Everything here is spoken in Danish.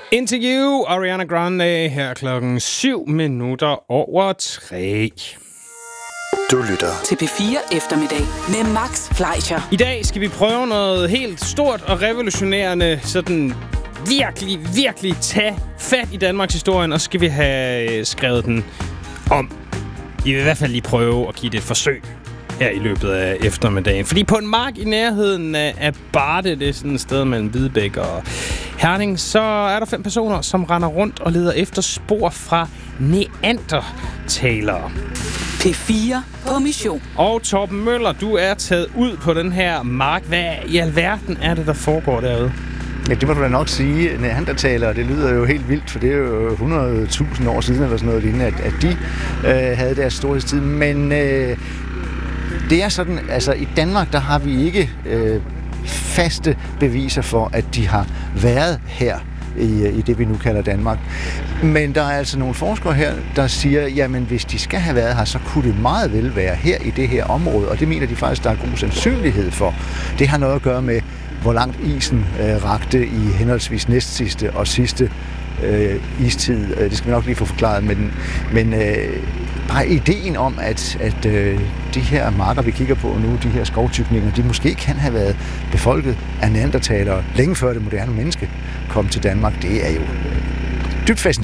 Into You, Ariana Grande, her klokken 7:07. Du lytter til P4 Eftermiddag med Max Fleischer. I dag skal vi prøve noget helt stort og revolutionerende, sådan virkelig tage fat i Danmarks historien, og så skal vi have skrevet den om. I vil i hvert fald lige prøve at give det et forsøg her i løbet af eftermiddagen. Fordi på en mark i nærheden af Barde, det er sådan et sted mellem Hvidebæk og Herning, så er der 5 personer, som render rundt og leder efter spor fra neandertalere. P4 på mission. Og Torben Møller, du er taget ud på den her mark. Hvad i alverden er det, der foregår derude? Ja, det må du da nok sige. Neandertalere, det lyder jo helt vildt, for det er jo 100.000 år siden, eller sådan noget lignende, at de havde deres storhedstid. Men det er sådan, altså i Danmark, der har vi ikke faste beviser for, at de har været her i det, vi nu kalder Danmark. Men der er altså nogle forskere her, der siger, jamen hvis de skal have været her, så kunne det meget vel være her i det her område, og det mener de faktisk, der er god sandsynlighed for. Det har noget at gøre med, hvor langt isen rakte i henholdsvis næstsidste og sidste istid. Det skal vi nok lige få forklaret, men bare ideen om, at de her marker, vi kigger på nu, de her skovtykninger, de måske kan have været befolket af neandertalere længe før det moderne menneske kom til Danmark, det er jo dybt fascinerende.